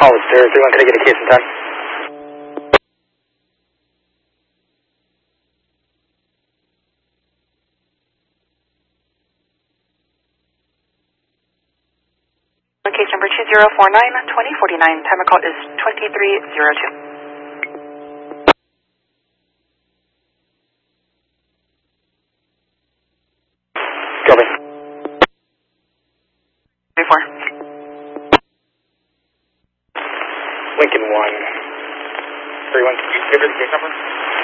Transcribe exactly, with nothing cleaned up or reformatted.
Hollister, three one, could I get a case in time? Case number two zero four nine, twenty forty-nine. Timer call is twenty-three zero two. Copy. three four. Lincoln one. three one, can you give her the case number?